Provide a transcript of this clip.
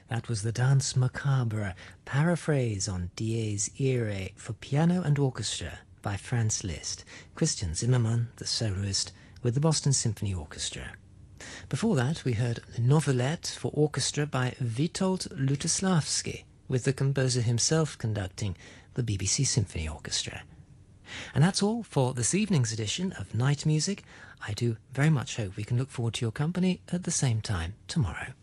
That was the Danse Macabre, paraphrase on Dies Irae for piano and orchestra by Franz Liszt, Christian Zimmermann, the soloist, with the Boston Symphony Orchestra. Before that, we heard Novelette for orchestra by Witold Lutosławski, with the composer himself conducting the BBC Symphony Orchestra. And that's all for this evening's edition of Night Music. I do very much hope we can look forward to your company at the same time tomorrow.